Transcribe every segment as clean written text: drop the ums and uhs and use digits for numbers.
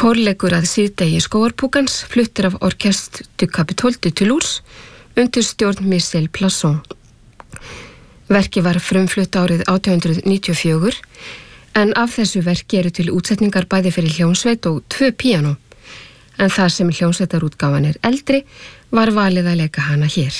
Forleikur að síðdegi Skógarpúkans fluttur af Orchestre du Capitole de Toulouse undir stjórn Michel Plasson. Verkið var frumflutt árið 1894 en af þessu verki eru til útsetningar bæði fyrir hljómsveit og 2 píanó, en þar sem hljómsveitarútgáfan er eldri var valið að leika hana hér.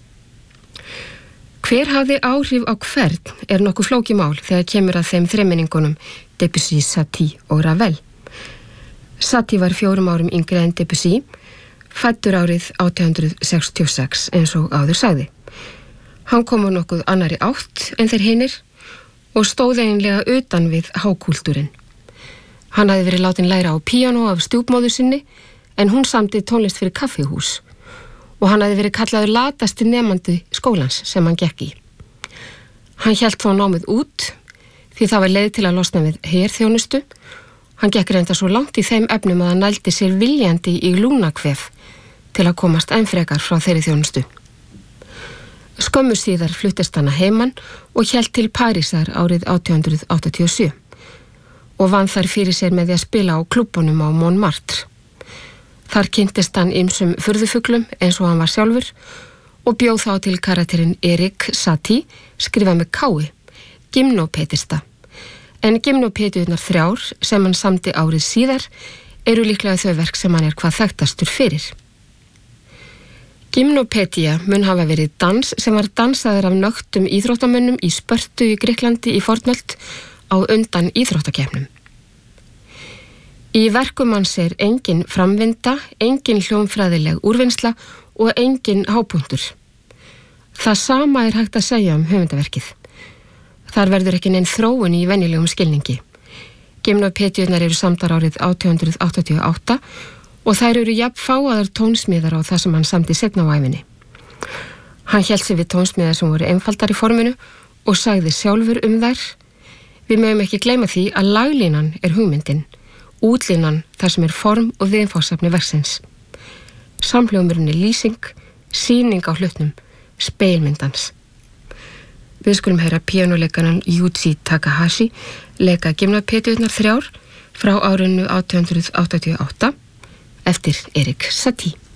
Hver hafði áhrif á hvern er nokkuð flókið mál þegar kemur að þeim þremenningunum Debussy, Satie og Ravel. Satie var 4 árum yngri en Debussy, fæddur árið 1866 eins og áður sagði. Hann kom á nokkuð annari átt en þeir hinir og stóð eiginlega utan við hákúltúrin. Hann hafði verið látin læra á píanó af stjúpmóður sinni en hún samdi tónlist fyrir kaffihús og hann hafði verið kallaður latasti nemandi skólans sem hann gekk í. Hann hélt þó námið út því það var leið til að losna við herþjónustu. Hann gekk reynda svo langt í þeim efnum að hann nældi sér viljandi í lúnakvef til að komast enn frekar frá þeirri þjónustu. Skömmu síðar fluttist hann að heiman og hélt til Parísar árið 1887 og vann þar fyrir sér með því að spila á klúbunum á Montmartre. Þar kynntist hann ýmsum furðufuglum eins og hann var sjálfur og bjóð þá til karakterinn Erik Satie, skrifað með kái, gymnópetista. En gymnópetiurnar 3 sem hann samdi árið síðar eru líklega þau verk sem hann er hvað þekktastur fyrir. Gymnopedia mun hafa verið dans sem var dansaður af nögtum íþróttamönnum í Spörtu í Grikklandi í fornöld á undan íþróttakeppnum. Í verkum hans er engin framvinda, engin hljómfræðileg úrvinnsla og engin hápunktur. Það sama er hægt að segja höfundaverkið. Þar verður ekki neinn þróun í venjulegum skilningi. Gymnopediurnar eru samdar árið 1888 og þær eru jafn fáaðar tónsmíðar á það sem hann samdi seinna á ævinni. Hann hélt sig við tónsmíðar sem voru einfaldar í forminu og sagði sjálfur þær: Við mögum ekki gleyma því að laglínan er hugmyndin, útlínan þar sem er form og viðfangsefni verksins. Samhljómurinn er lýsing, sýning á hlutnum, spegilmyndans. Við skulum heyra píanóleikarann Yuji Takahashi leika gymnopediurnar 3 frá árinu 1888 eftir Erik Satie.